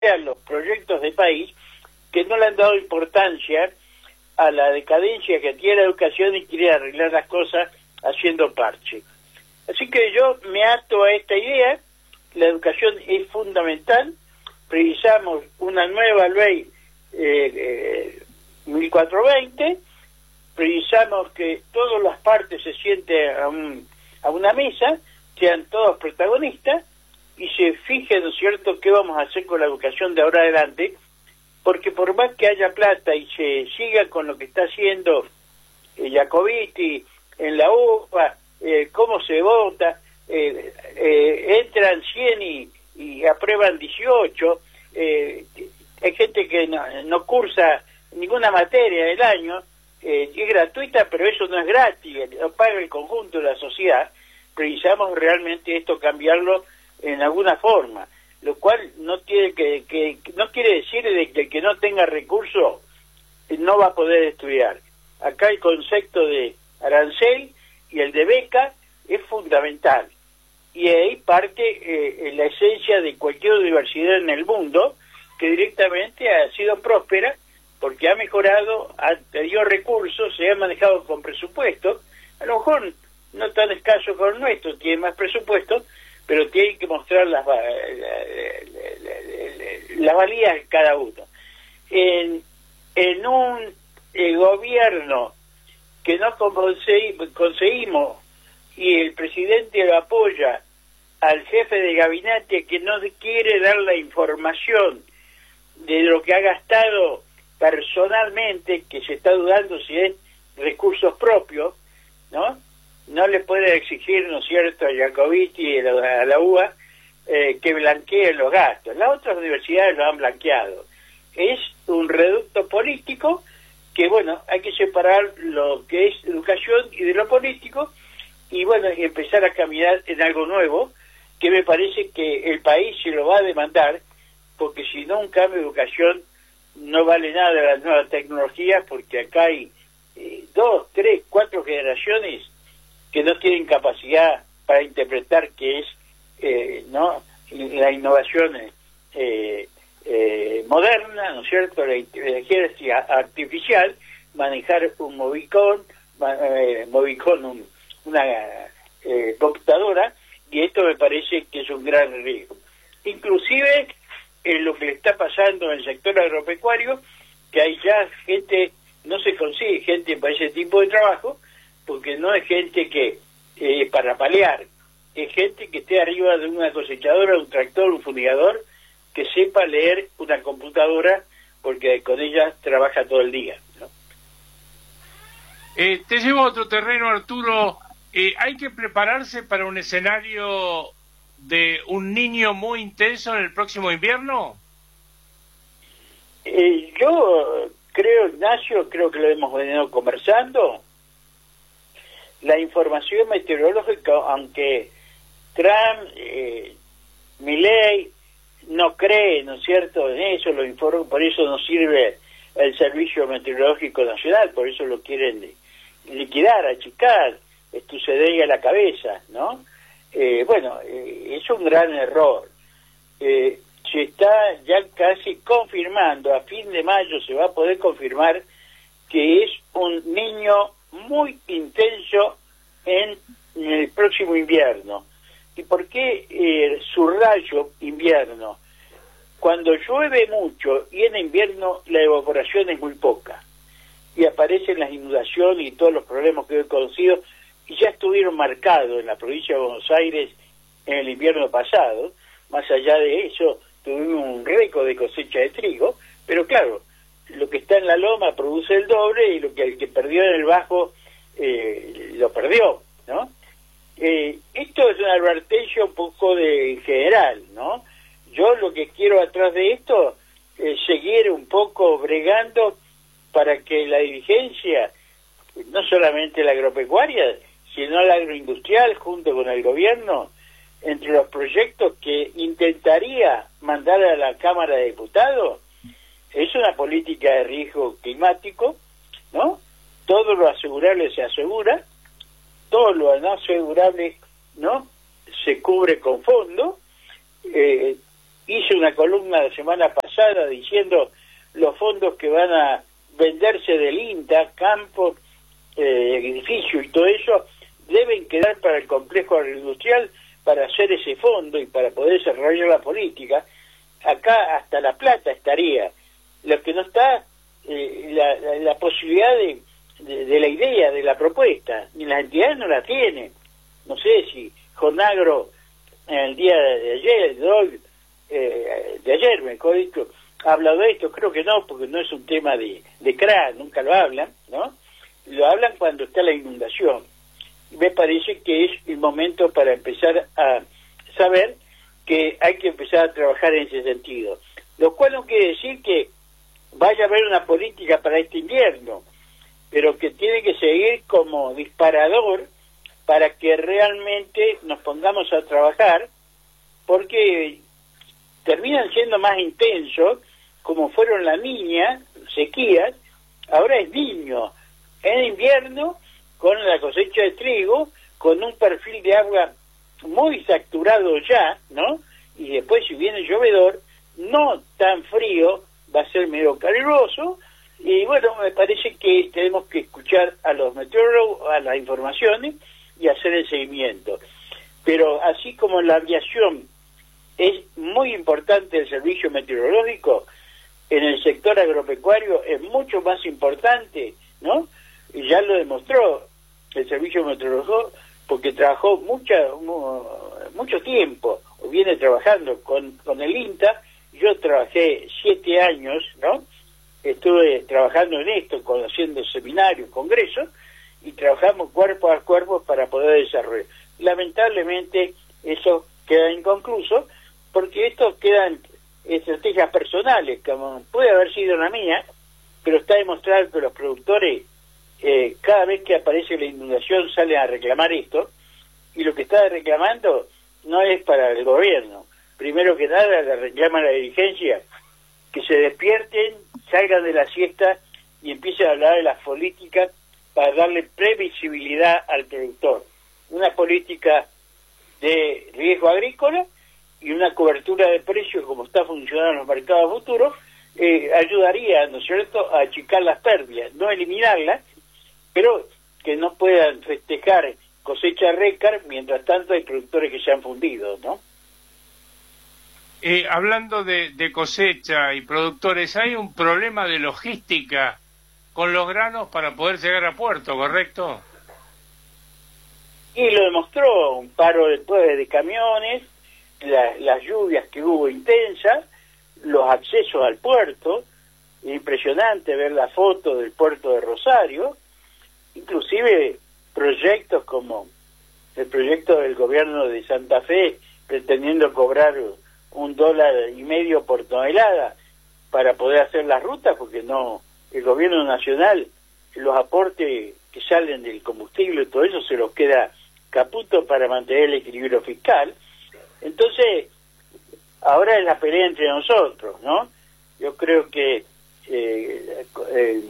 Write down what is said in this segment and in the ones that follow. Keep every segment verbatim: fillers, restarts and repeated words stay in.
a los proyectos de país que no le han dado importancia a la decadencia que tiene la educación y quiere arreglar las cosas haciendo parche. Así que yo me ato a esta idea. La educación es fundamental. Precisamos una nueva ley eh, eh, mil cuatrocientos veinte, precisamos que todas las partes se sienten a, un, a una mesa, sean todos protagonistas y se fijen, ¿no es cierto?, qué vamos a hacer con la educación de ahora adelante, porque por más que haya plata y se siga con lo que está haciendo eh, Jacobiti en la U B A, eh, cómo se vota, eh, eh, entran cien y, y aprueban dieciocho, eh, hay gente que no, no cursa ninguna materia del año, eh, es gratuita, pero eso no es gratis, lo paga el conjunto de la sociedad. Precisamos realmente esto cambiarlo en alguna forma, lo cual no tiene que, que no quiere decir de que el que no tenga recursos no va a poder estudiar. Acá el concepto de arancel y el de beca es fundamental, y ahí parte eh, la esencia de cualquier universidad en el mundo que directamente ha sido próspera porque ha mejorado, ha tenido recursos, se ha manejado con presupuesto, a lo mejor no tan escaso como el nuestro, tiene más presupuesto, pero tiene que mostrar las, las valías de cada uno. En, en un eh, gobierno que no conseguimos y el presidente lo apoya al jefe de gabinete que no quiere dar la información de lo que ha gastado personalmente, que se está dudando si es recursos propios, ¿no? No le puede exigir, ¿no es cierto?, a Jacobiti y a la U B A eh, que blanqueen los gastos. Las otras universidades lo han blanqueado. Es un reducto político que, bueno, hay que separar lo que es educación y de lo político y, bueno, empezar a caminar en algo nuevo, que me parece que el país se lo va a demandar, porque si no, un cambio de educación no vale nada de las nuevas tecnologías, porque acá hay eh, dos, tres, cuatro generaciones que no tienen capacidad para interpretar qué es eh, no la innovación eh, eh, moderna, ¿no es cierto?, la inteligencia artificial, manejar un movicón, eh, movicón, un, una eh, computadora, y esto me parece que es un gran riesgo. Inclusive en lo que le está pasando en el sector agropecuario, que hay ya gente, no se consigue gente para ese tipo de trabajo, porque no es gente que eh, para paliar, es gente que esté arriba de una cosechadora, un tractor, un fumigador, que sepa leer una computadora, porque con ella trabaja todo el día, ¿no? Eh, te llevo a otro terreno, Arturo. Eh, ¿Hay que prepararse para un escenario de un niño muy intenso en el próximo invierno? Eh, yo creo, Ignacio, creo que lo hemos venido conversando. La información meteorológica, aunque Trump, eh, Milei, no cree, ¿no es cierto?, en eso, lo informa, por eso no sirve el Servicio Meteorológico Nacional, por eso lo quieren liquidar, achicar, estuceder a la cabeza, ¿no? Eh, bueno, eh, es un gran error. Eh, se está ya casi confirmando, a fin de mayo se va a poder confirmar que es un niño muy intenso en, en el próximo invierno. ¿Y por qué eh, subrayo invierno? Cuando llueve mucho y en invierno la evaporación es muy poca y aparecen las inundaciones y todos los problemas que he conocido, y ya estuvieron marcados en la provincia de Buenos Aires en el invierno pasado. Más allá de eso, tuvimos un récord de cosecha de trigo, pero claro, lo que está en la loma produce el doble y lo que el que perdió en el bajo eh, lo perdió, ¿no? Eh, esto es una advertencia un poco de en general, ¿no? Yo lo que quiero atrás de esto es seguir un poco bregando para que la dirigencia, no solamente la agropecuaria, sino la agroindustrial, junto con el gobierno, entre los proyectos que intentaría mandar a la Cámara de Diputados, es una política de riesgo climático, ¿no? Todo lo asegurable se asegura, todo lo no asegurable, ¿no?, se cubre con fondo, eh, hice una columna la semana pasada diciendo los fondos que van a venderse del INTA, campo, eh, edificio y todo eso, deben quedar para el complejo agroindustrial para hacer ese fondo y para poder desarrollar la política. Acá hasta La Plata estaría. Lo que no está, eh, la, la, la posibilidad de, de, de la idea, de la propuesta, ni las entidades no la tienen. No sé si Jonagro, en el día de ayer, de hoy, eh, de ayer, mejor dicho, ha hablado de esto. Creo que no, porque no es un tema de, de C R A, nunca lo hablan, ¿no? Lo hablan cuando está la inundación. Y me parece que es el momento para empezar a saber que hay que empezar a trabajar en ese sentido. Lo cual no quiere decir que vaya a haber una política para este invierno, pero que tiene que seguir como disparador para que realmente nos pongamos a trabajar, porque terminan siendo más intensos, como fueron la niña, sequías, ahora es niño, en invierno, con la cosecha de trigo, con un perfil de agua muy saturado ya, ¿no? Y después si viene el llovedor, no tan frío, va a ser medio caluroso, y bueno, me parece que tenemos que escuchar a los meteorólogos, a las informaciones, y hacer el seguimiento. Pero así como en la aviación es muy importante el servicio meteorológico, en el sector agropecuario es mucho más importante, ¿no? Y ya lo demostró el servicio meteorológico, porque trabajó mucha, mucho tiempo, o viene trabajando con, con el INTA. Yo trabajé siete años, ¿no? Estuve trabajando en esto, con, haciendo seminarios, congresos, y trabajamos cuerpo a cuerpo para poder desarrollar. Lamentablemente eso queda inconcluso, porque esto quedan estrategias personales, como puede haber sido la mía, pero está demostrado que los productores, eh, cada vez que aparece la inundación, salen a reclamar esto, y lo que está reclamando no es para el gobierno. Primero que nada, le reclama a la dirigencia que se despierten, salgan de la siesta y empiecen a hablar de las políticas para darle previsibilidad al productor. Una política de riesgo agrícola y una cobertura de precios, como está funcionando en los mercados futuros, eh, ayudaría, ¿no es cierto?, a achicar las pérdidas, no eliminarlas, pero que no puedan festejar cosecha récord, mientras tanto hay productores que se han fundido, ¿no? Eh, hablando de, de cosecha y productores, hay un problema de logística con los granos para poder llegar a puerto, ¿correcto? Y lo demostró un paro después de camiones, la, las lluvias que hubo intensas, los accesos al puerto, impresionante ver la foto del puerto de Rosario, inclusive proyectos como el proyecto del gobierno de Santa Fe pretendiendo cobrar un dólar y medio por tonelada para poder hacer las rutas, porque no, el gobierno nacional, los aportes que salen del combustible y todo eso se los queda caputo para mantener el equilibrio fiscal. Entonces, ahora es la pelea entre nosotros, ¿no? Yo creo que eh, eh,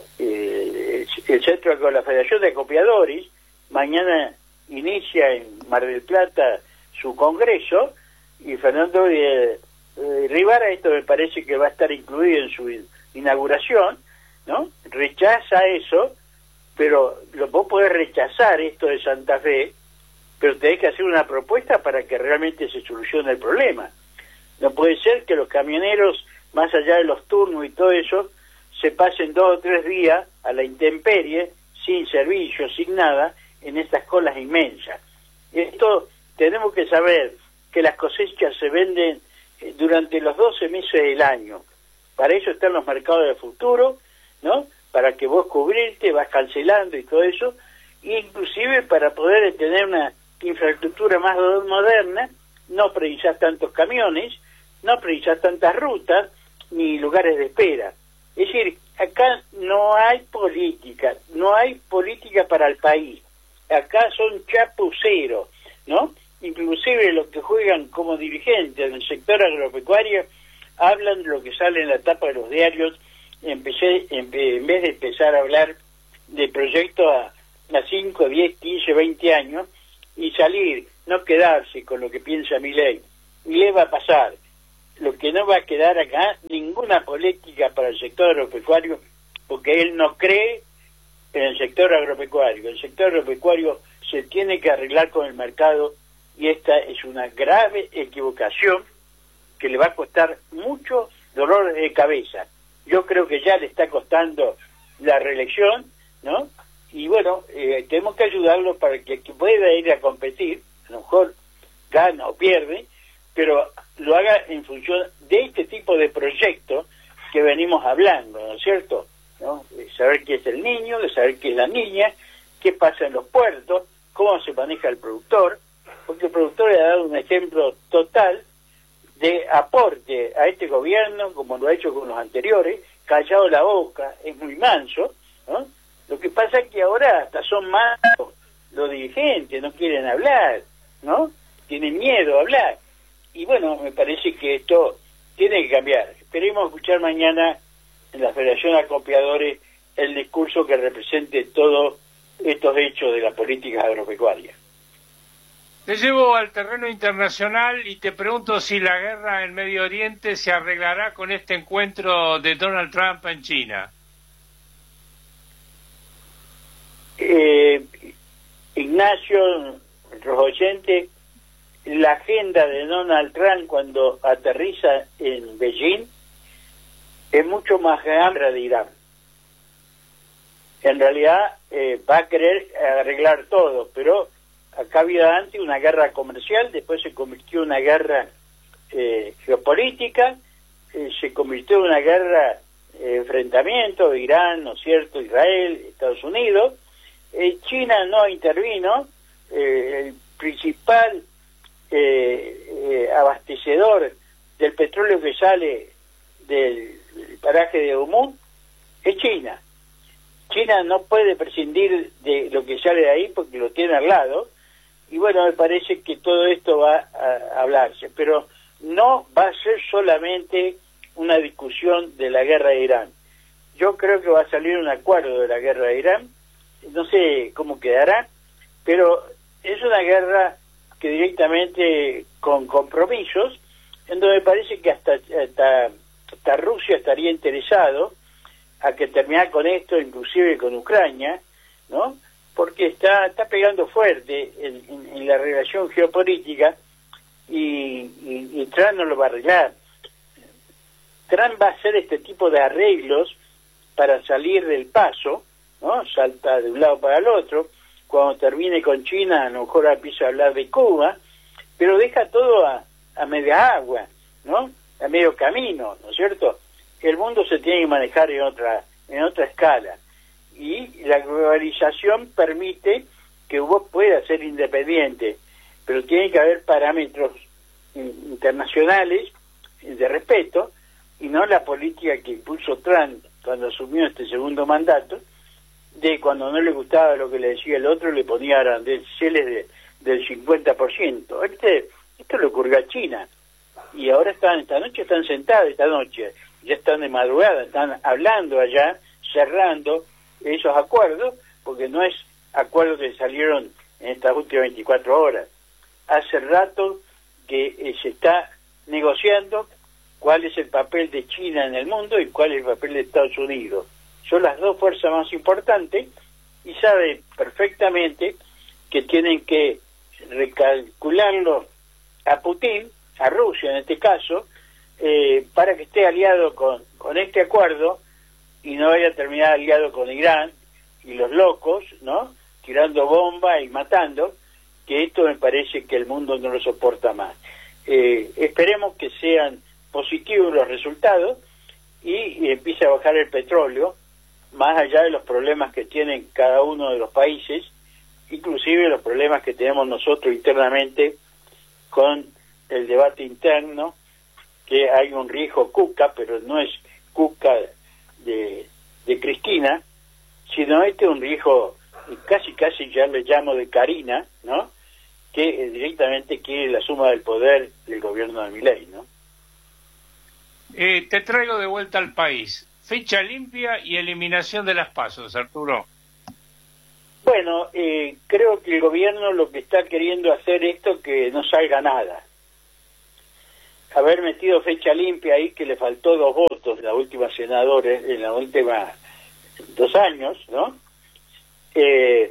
eh, el centro de la Federación de Acopiadores mañana inicia en Mar del Plata su congreso, y Fernando eh, eh, Rivara, esto me parece que va a estar incluido en su inauguración, ¿no? Rechaza eso, pero lo, vos podés rechazar esto de Santa Fe, pero tenés que hacer una propuesta para que realmente se solucione el problema. No puede ser que los camioneros, más allá de los turnos y todo eso, se pasen dos o tres días a la intemperie, sin servicio, sin nada, en estas colas inmensas. Esto tenemos que saber que las cosechas se venden durante los doce meses del año. Para eso están los mercados de futuro, ¿no? Para que vos cubrirte, vas cancelando y todo eso, inclusive para poder tener una infraestructura más moderna, no precisás tantos camiones, no precisás tantas rutas, ni lugares de espera. Es decir, acá no hay política, no hay política para el país. Acá son chapuceros, ¿no? Inclusive los que juegan como dirigentes en el sector agropecuario hablan de lo que sale en la tapa de los diarios. Empecé, en, en vez de empezar a hablar de proyectos a, a cinco, diez, quince, veinte años y salir, no quedarse con lo que piensa Milei. Milei va a pasar, lo que no va a quedar acá, ninguna política para el sector agropecuario, porque él no cree en el sector agropecuario. El sector agropecuario se tiene que arreglar con el mercado, y esta es una grave equivocación que le va a costar mucho dolor de cabeza. Yo creo que ya le está costando la reelección, ¿no? Y bueno, eh, tenemos que ayudarlo para que, que pueda ir a competir, a lo mejor gana o pierde, pero lo haga en función de este tipo de proyectos que venimos hablando, ¿no es cierto? ¿No? De saber qué es el niño, de saber qué es la niña, qué pasa en los puertos, cómo se maneja el productor, porque el productor le ha dado un ejemplo total de aporte a este gobierno, como lo ha hecho con los anteriores, callado la boca, es muy manso, ¿no? Lo que pasa es que ahora hasta son malos los dirigentes, no quieren hablar, ¿no? Tienen miedo a hablar. Y bueno, me parece que esto tiene que cambiar. Esperemos escuchar mañana en la Federación de Acopiadores el discurso que represente todos estos hechos de las políticas agropecuarias. Te llevo al terreno internacional y te pregunto si la guerra en Medio Oriente se arreglará con este encuentro de Donald Trump en China. Eh, Ignacio, nuestros oyentes, la agenda de Donald Trump cuando aterriza en Beijing es mucho más grande de Irán. En realidad eh, va a querer arreglar todo, pero acá había antes una guerra comercial, después se convirtió en una guerra eh, geopolítica, eh, se convirtió en una guerra de eh, enfrentamiento, Irán, ¿no es cierto?, Israel, Estados Unidos. Eh, China no intervino, eh, el principal eh, eh, abastecedor del petróleo que sale del, del paraje de Hormuz es China. China no puede prescindir de lo que sale de ahí porque lo tiene al lado, y bueno, me parece que todo esto va a hablarse, pero no va a ser solamente una discusión de la guerra de Irán. Yo creo que va a salir un acuerdo de la guerra de Irán, no sé cómo quedará, pero es una guerra que directamente con compromisos, en donde me parece que hasta, hasta, hasta Rusia estaría interesado a que terminar con esto, inclusive con Ucrania, ¿no? Porque está está pegando fuerte en, en, en la relación geopolítica y, y, y Trump no lo va a arreglar. Trump va a hacer este tipo de arreglos para salir del paso, ¿no? Salta de un lado para el otro. Cuando termine con China, a lo mejor empieza a hablar de Cuba, pero deja todo a, a media agua, ¿no? A medio camino, ¿no es cierto? El mundo se tiene que manejar en otra en otra escala, y la globalización permite que vos puedas ser independiente, pero tiene que haber parámetros internacionales de respeto, y no la política que impuso Trump cuando asumió este segundo mandato, de cuando no le gustaba lo que le decía el otro, le ponía aranceles de, del cincuenta por ciento. Este, esto le ocurrió a China, y ahora están, esta noche están sentados, esta noche, ya están de madrugada, están hablando allá, cerrando esos acuerdos, porque no es acuerdos que salieron en estas últimas veinticuatro horas. Hace rato que eh, se está negociando cuál es el papel de China en el mundo y cuál es el papel de Estados Unidos. Son las dos fuerzas más importantes, y sabe perfectamente que tienen que recalcularlo a Putin, a Rusia en este caso, eh, para que esté aliado con, con este acuerdo y no vaya a terminar aliado con Irán y los locos, ¿no?, tirando bombas y matando, que esto me parece que el mundo no lo soporta más. Eh, esperemos que sean positivos los resultados y, y empiece a bajar el petróleo, más allá de los problemas que tienen cada uno de los países, inclusive los problemas que tenemos nosotros internamente con el debate interno, que hay un riesgo Cuca, pero no es Cuca de, de Cristina, sino este es un riesgo, casi casi ya le llamo de Karina, ¿no?, que eh, directamente quiere la suma del poder del gobierno de Milei, ¿no? Eh, te traigo de vuelta al país. Fecha limpia y eliminación de las pasos, Arturo. Bueno, eh, creo que el gobierno lo que está queriendo hacer esto que no salga nada. haber metido fecha limpia ahí, que le faltó dos votos, la última senadora, en la última dos años, ¿no? Eh,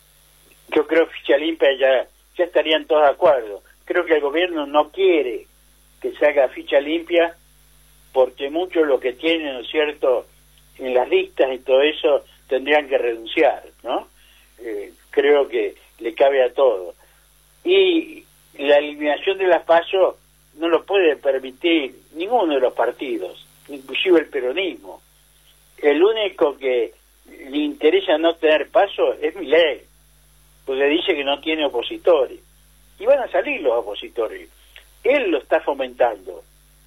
yo creo que ficha limpia ya, ya estarían todos de acuerdo. Creo que el gobierno no quiere que se haga ficha limpia, porque muchos lo que tienen, ¿no es cierto?, en las listas y todo eso, tendrían que renunciar, ¿no? Eh, creo que le cabe a todo. Y la eliminación de las PASO no lo puede permitir ninguno de los partidos, inclusive el peronismo. El único que le interesa no tener PASO es Milei, porque dice que no tiene opositores. Y van a salir los opositores. Él lo está fomentando.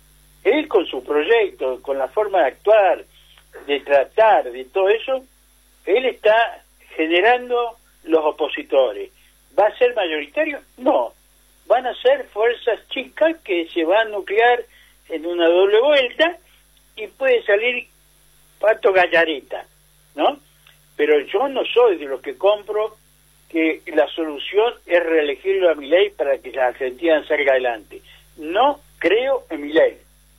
Él con su proyecto, con la forma de actuar, de tratar, de todo eso, él está generando los opositores. ¿Va a ser mayoritario? No. Van a ser fuerzas chicas que se van a nuclear en una doble vuelta y puede salir Pato Gallareta, ¿no? Pero yo no soy de los que compro que la solución es reelegirlo a Milei para que la Argentina salga adelante. No creo en Milei.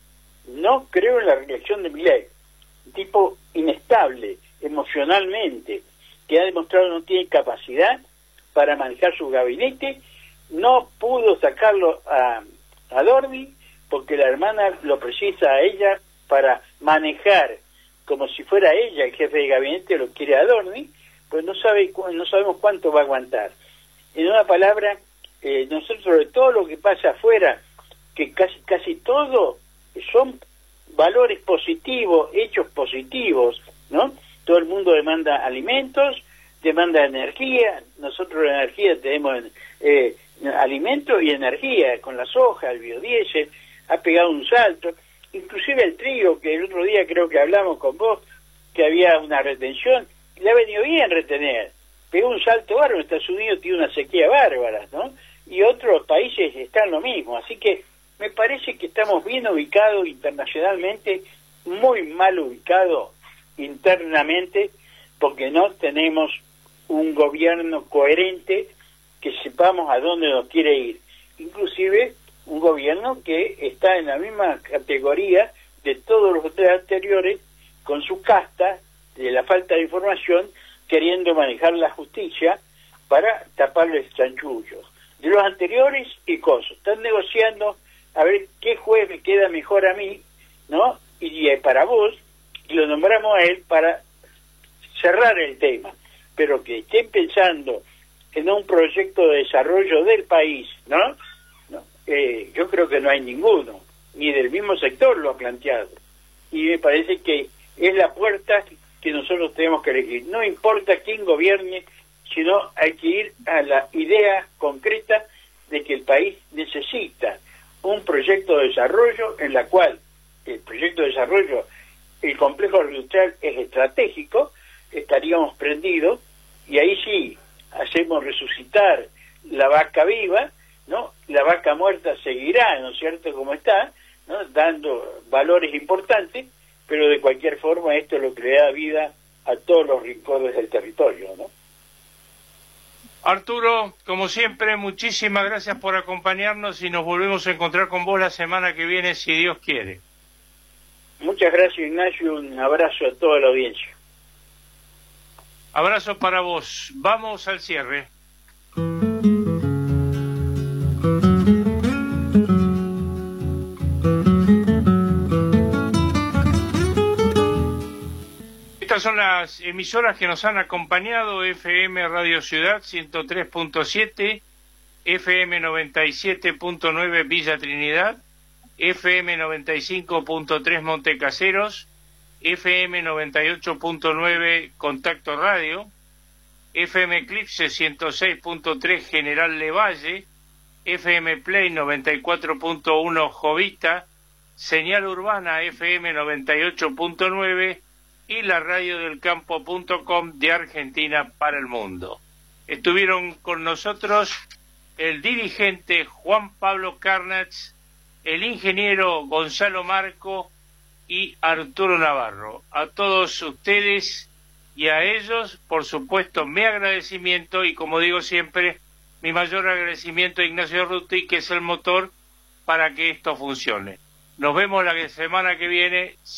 No creo en la reelección de Milei. Un tipo inestable emocionalmente, que ha demostrado no tiene capacidad para manejar su gabinete. No pudo sacarlo a, a Dorni porque la hermana lo precisa a ella para manejar como si fuera ella el jefe de gabinete, lo quiere a Dorni, pues no sabe no sabemos cuánto va a aguantar. En una palabra, eh, nosotros de todo lo que pasa afuera, que casi casi todo son valores positivos, hechos positivos, ¿no? Todo el mundo demanda alimentos, demanda energía. Nosotros la energía tenemos eh, alimentos y energía, con la soja, el biodiesel, ha pegado un salto. Inclusive el trigo, que el otro día creo que hablamos con vos, que había una retención, le ha venido bien retener. Pegó un salto bárbaro. Estados Unidos tiene una sequía bárbara, ¿no? Y otros países están lo mismo. Así que me parece que estamos bien ubicados internacionalmente, muy mal ubicados internamente, porque no tenemos un gobierno coherente que sepamos a dónde nos quiere ir. Inclusive un gobierno que está en la misma categoría de todos los anteriores, con su casta de la falta de información, queriendo manejar la justicia para taparles chanchullos. De los anteriores y cosas. Están negociando a ver qué juez me queda mejor a mí, ¿no? Y para vos, y lo nombramos a él para cerrar el tema. Pero que estén pensando en un proyecto de desarrollo del país, ¿no? no eh, yo creo que no hay ninguno, ni del mismo sector lo ha planteado. Y me parece que es la puerta que nosotros tenemos que elegir. No importa quién gobierne, sino hay que ir a la idea concreta de que el país necesita un proyecto de desarrollo en la cual el proyecto de desarrollo, el complejo industrial es estratégico, estaríamos prendidos y ahí sí hacemos resucitar la vaca viva, ¿no? La vaca muerta seguirá, ¿no es cierto?, como está, ¿no?, dando valores importantes, pero de cualquier forma esto es lo que le da vida a todos los rincones del territorio, ¿no? Arturo, como siempre, muchísimas gracias por acompañarnos y nos volvemos a encontrar con vos la semana que viene, si Dios quiere. Muchas gracias, Ignacio, un abrazo a toda la audiencia. Abrazo para vos. Vamos al cierre. Estas son las emisoras que nos han acompañado: F M Radio Ciudad ciento tres punto siete, F M noventa y siete punto nueve Villa Trinidad, F M noventa y cinco punto tres Montecaseros, F M noventa y ocho punto nueve Contacto Radio, F M Eclipse ciento seis punto tres General Levalle, F M Play noventa y cuatro punto uno Jovita, Señal Urbana F M noventa y ocho punto nueve y la radio del campo punto com de Argentina para el mundo. Estuvieron con nosotros el dirigente Juan Pablo Carnats, el ingeniero Gonzalo Marco y Arturo Navarro. A todos ustedes y a ellos, por supuesto, mi agradecimiento y, como digo siempre, mi mayor agradecimiento a Ignacio Ruti, que es el motor para que esto funcione. Nos vemos la semana que viene.